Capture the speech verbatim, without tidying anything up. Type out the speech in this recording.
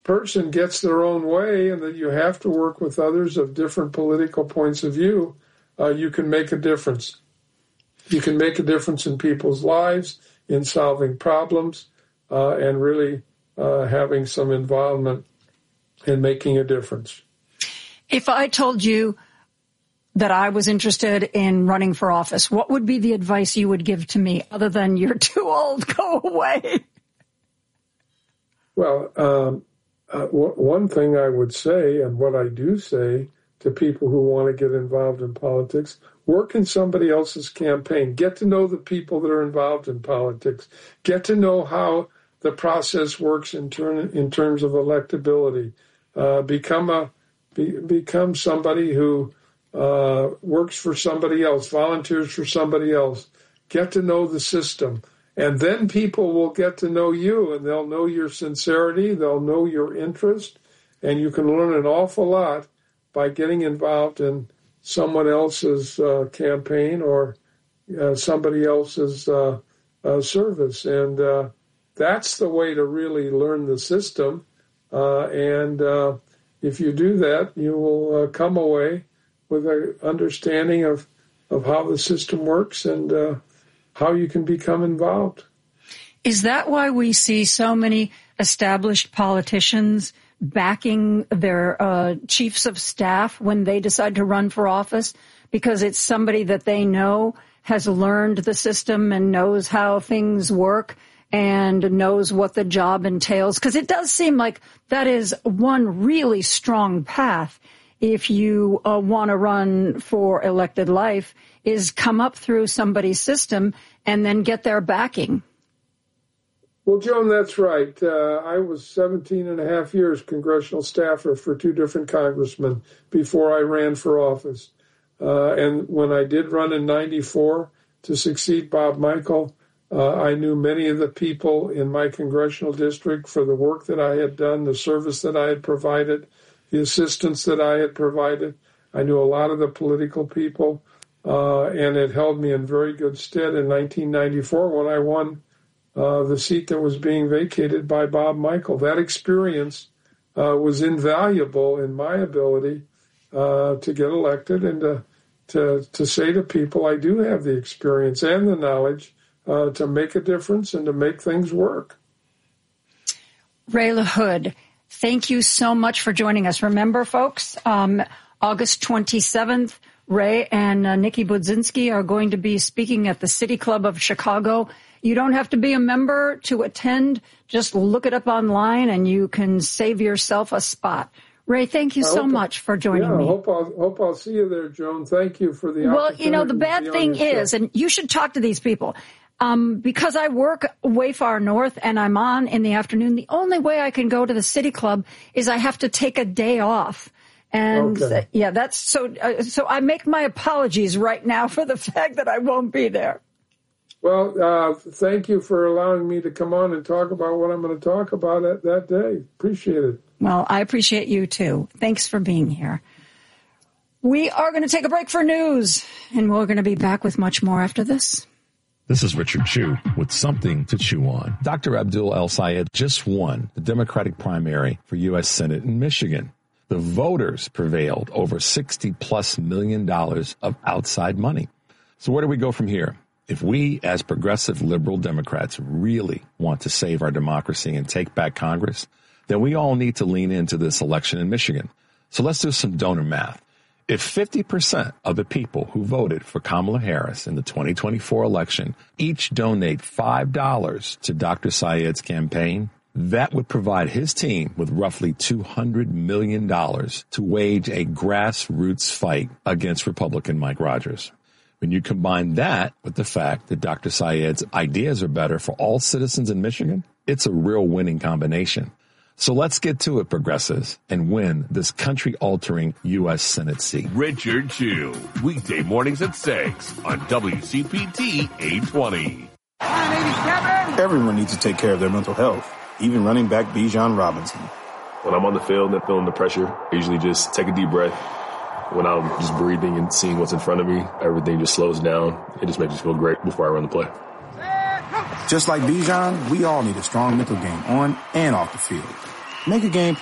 person gets their own way and that you have to work with others of different political points of view, uh, you can make a difference. You can make a difference in people's lives, in solving problems, uh, and really uh, having some involvement in making a difference. If I told you that I was interested in running for office, what would be the advice you would give to me other than you're too old, go away? Well, um, uh, w- one thing I would say, and what I do say to people who want to get involved in politics, work in somebody else's campaign. Get to know the people that are involved in politics. Get to know how the process works in, turn, in terms of electability. Uh, become a be, become somebody who uh, works for somebody else, volunteers for somebody else. Get to know the system. And then people will get to know you, and they'll know your sincerity, they'll know your interest, and you can learn an awful lot by getting involved in someone else's uh, campaign or uh, somebody else's uh, uh, service. And uh, that's the way to really learn the system. Uh, and uh, if you do that, you will uh, come away with an understanding of, of how the system works and uh, how you can become involved. Is that why we see so many established politicians backing their uh, chiefs of staff when they decide to run for office? Because it's somebody that they know has learned the system and knows how things work and knows what the job entails. Because it does seem like that is one really strong path if you uh, want to run for elected life, is come up through somebody's system and then get their backing. Well, Joan, that's right. Uh, I was seventeen and a half years congressional staffer for two different congressmen before I ran for office. Uh, and when I did run in ninety-four to succeed Bob Michel, uh, I knew many of the people in my congressional district for the work that I had done, the service that I had provided, the assistance that I had provided. I knew a lot of the political people, uh, and it held me in very good stead in nineteen ninety-four when I won Uh, the seat that was being vacated by Bob Michel. That experience uh, was invaluable in my ability uh, to get elected and to, to to say to people, I do have the experience and the knowledge uh, to make a difference and to make things work. Ray LaHood, thank you so much for joining us. Remember, folks, um, August twenty-seventh, Ray and uh, Nikki Budzinski are going to be speaking at the City Club of Chicago. You don't have to be a member to attend. Just look it up online and you can save yourself a spot. Ray, thank you so much for joining yeah, me. I hope I'll, hope I'll see you there, Joan. Thank you for the well, opportunity. Well, you know, the bad thing is, and you should talk to these people, um, because I work way far north and I'm on in the afternoon, the only way I can go to the City Club is I have to take a day off. And okay. uh, yeah, that's so, uh, so I make my apologies right now for the fact that I won't be there. Well, uh, thank you for allowing me to come on and talk about what I'm going to talk about at that day. Appreciate it. Well, I appreciate you, too. Thanks for being here. We are going to take a break for news, and we're going to be back with much more after this. This is Richard Chew with something to chew on. Doctor Abdul El-Sayed just won the Democratic primary for U S Senate in Michigan. The voters prevailed over sixty plus million dollars of outside money. So where do we go from here? If we, as progressive liberal Democrats, really want to save our democracy and take back Congress, then we all need to lean into this election in Michigan. So let's do some donor math. If fifty percent of the people who voted for Kamala Harris in the twenty twenty-four election each donate five dollars to Doctor Sayed's campaign, that would provide his team with roughly two hundred million dollars to wage a grassroots fight against Republican Mike Rogers. When you combine that with the fact that Doctor Sayed's ideas are better for all citizens in Michigan, it's a real winning combination. So let's get to it, progressives, and win this country-altering U S Senate seat. Richard Chew, weekday mornings at six on W C P T eight twenty. Everyone needs to take care of their mental health, even running back Bijan Robinson. When I'm on the field and feeling the pressure, I usually just take a deep breath. When I'm just breathing and seeing what's in front of me, everything just slows down. It just makes me feel great before I run the play. Just like Bijan, we all need a strong mental game on and off the field. Make a game